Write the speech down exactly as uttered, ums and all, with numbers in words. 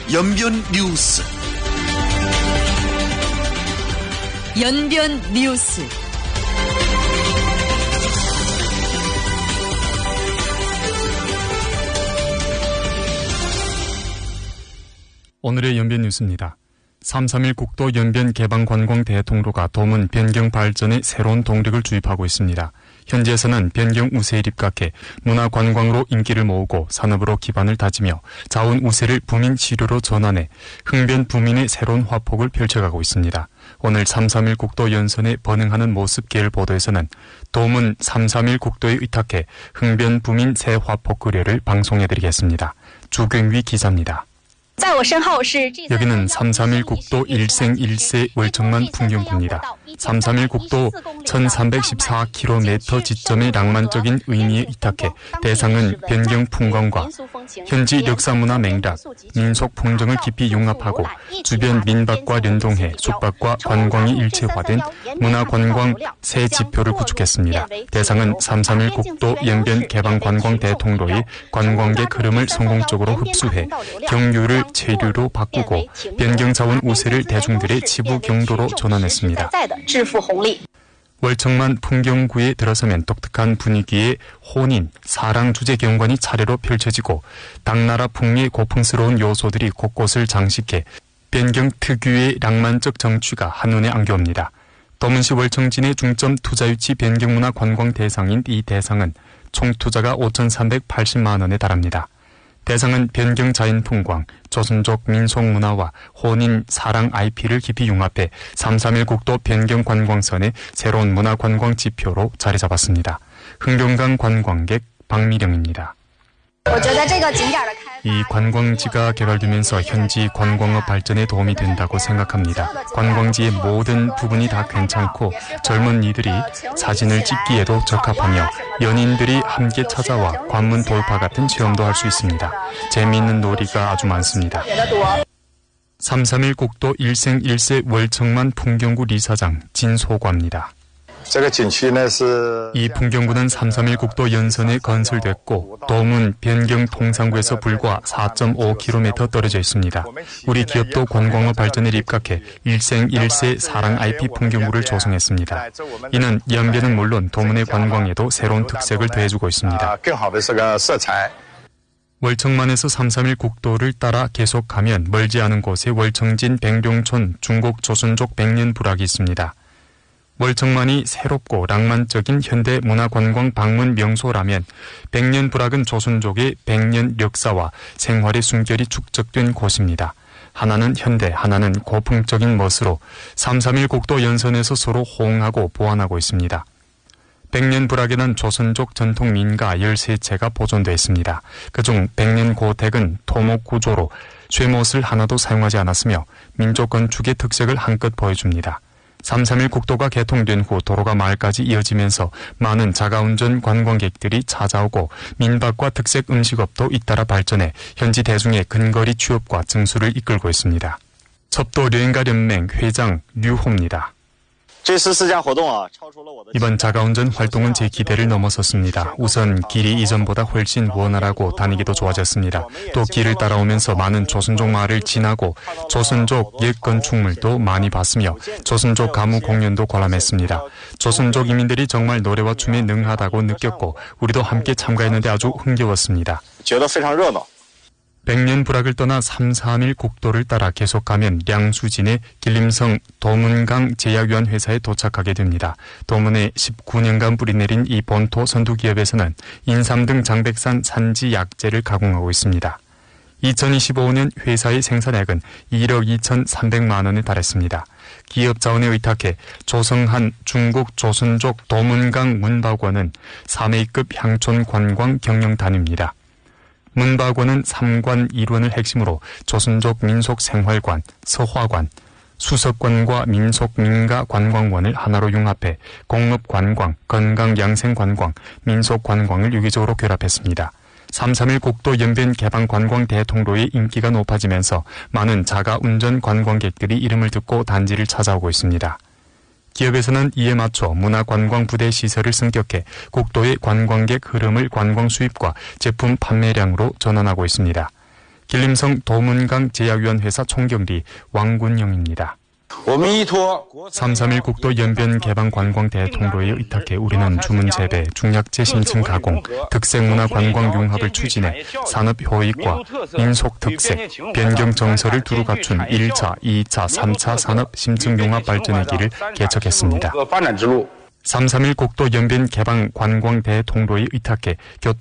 연변 뉴스. 연변 뉴스. 오늘의 연변 뉴스입니다. 삼삼일 국도 연변 개방 관광 대통로가 도문 변경 발전에 새로운 동력을 주입하고 있습니다. 현지에서는 변경 우세에 입각해 문화 관광으로 인기를 모으고 산업으로 기반을 다지며 자원 우세를 부민 시류로 전환해 흥변 부민의 새로운 화폭을 펼쳐가고 있습니다. 오늘 삼삼일 국도 연선에 번응하는 모습 계열 보도에서는 도문 삼삼일 국도에 의탁해 흥변 부민 새 화폭 의뢰를 방송해드리겠습니다. 주경위 기자입니다. 여기는 삼삼일 국도 일생일세 월청만 풍경구입니다. 삼삼일 국도 천삼백십사 킬로미터 지점의 낭만적인 의미에 이탁해 대상은 변경 풍광과 현지 역사문화 맥락, 민속 풍정을 깊이 융합하고 주변 민박과 연동해 숙박과 관광이 일체화된 문화관광 새 지표를 구축했습니다. 대상은 삼삼일 국도 연변 개방 관광 대통로의 관광객 흐름을 성공적으로 흡수해 경유를 체류로 바꾸고 변경 자원 우세를 대중들의 지부 경로로 전환했습니다. 월청만 풍경구에 들어서면 독특한 분위기의 혼인, 사랑 주제 경관이 차례로 펼쳐지고 당나라 풍의 고풍스러운 요소들이 곳곳을 장식해 변경 특유의 낭만적 정취가 한눈에 안겨옵니다. 도문시 월청진의 중점 투자 유치 변경문화 관광 대상인 이 대상은 총 투자가 오천삼백팔십만 원에 달합니다. 대상은 변경 자연 풍광, 조선족 민속 문화와 혼인, 사랑 아이피를 깊이 융합해 삼삼일 국도 변경 관광선의 새로운 문화 관광 지표로 자리 잡았습니다. 흥룡강 관광객 박미령입니다. 이 관광지가 개발되면서 현지 관광업 발전에 도움이 된다고 생각합니다. 관광지의 모든 부분이 다 괜찮고 젊은 이들이 사진을 찍기에도 적합하며 연인들이 함께 찾아와 관문 돌파 같은 체험도 할 수 있습니다. 재미있는 놀이가 아주 많습니다. 삼삼일 국도 일생일세 월청만 풍경구 리사장 진소과입니다. 이 풍경구는 삼삼일 국도 연선에 건설됐고 도문 변경 통상구에서 불과 사 점 오 킬로미터 떨어져 있습니다. 우리 기업도 관광업 발전에 입각해 일생일세 사랑 아이피 풍경구를 조성했습니다. 이는 연변은 물론 도문의 관광에도 새로운 특색을 더해주고 있습니다. 월청만에서 삼삼일 국도를 따라 계속가면 멀지 않은 곳에 월청진 백룡촌 중국 조선족 백년 부락이 있습니다. 월청만이 새롭고 낭만적인 현대 문화관광 방문 명소라면 백년 부락은 조선족의 백년 역사와 생활의 숨결이 축적된 곳입니다. 하나는 현대, 하나는 고풍적인 멋으로 삼삼일 국도 연선에서 서로 호응하고 보완하고 있습니다. 백년 부락에는 조선족 전통 민가 열세 채가 보존되어 있습니다. 그중 백년 고택은 토목 구조로 쇠못을 하나도 사용하지 않았으며 민족 건축의 특색을 한껏 보여줍니다. 삼삼일 국도가 개통된 후 도로가 마을까지 이어지면서 많은 자가운전 관광객들이 찾아오고 민박과 특색 음식업도 잇따라 발전해 현지 대중의 근거리 취업과 증수를 이끌고 있습니다. 첩도 여행가연맹 회장 류호입니다. 이번 자가운전 활동은 제 기대를 넘어섰습니다. 우선 길이 이전보다 훨씬 원활하고 다니기도 좋아졌습니다. 또 길을 따라오면서 많은 조선족 마을을 지나고 조선족 옛 건축물도 많이 봤으며 조선족 가무 공연도 관람했습니다. 조선족 이민들이 정말 노래와 춤에 능하다고 느꼈고 우리도 함께 참가했는데 아주 흥겨웠습니다. 백년 부락을 떠나 삼삼일 국도를 따라 계속가면 량수진의 길림성 도문강 제약유한 회사에 도착하게 됩니다. 도문에 십구 년간 뿌리내린 이 본토 선두기업에서는 인삼 등 장백산 산지 약재를 가공하고 있습니다. 이천이십오 년 회사의 생산액은 일억 이천삼백만 원에 달했습니다. 기업 자원에 의탁해 조성한 중국 조선족 도문강 문박원은 삼 A급 향촌 관광 경영단입니다. 문박원은 삼관 일원을 핵심으로 조선족 민속 생활관, 서화관, 수석관과 민속 민가 관광원을 하나로 융합해 공업관광, 건강양생관광, 민속관광을 유기적으로 결합했습니다. 삼삼일 국도 연변 개방 관광 대통로의 인기가 높아지면서 많은 자가운전 관광객들이 이름을 듣고 단지를 찾아오고 있습니다. 기업에서는 이에 맞춰 문화관광 부대 시설을 승격해 국도의 관광객 흐름을 관광 수입과 제품 판매량으로 전환하고 있습니다. 길림성 도문강 제약위원회사 총경리 왕군영입니다. 삼삼일 국도 연변 개방 관광 대통로에 의탁해 우리는 주문 재배, 중약재 신층 가공, 특색문화 관광 융합을 추진해 산업 효익과 민속 특색, 변경 정서를 두루 갖춘 일 차, 이 차, 삼 차 산업 심층 융합 발전의 길을 개척했습니다. 삼삼일 국도 연변 개방 관광 대통로에 의탁해 교통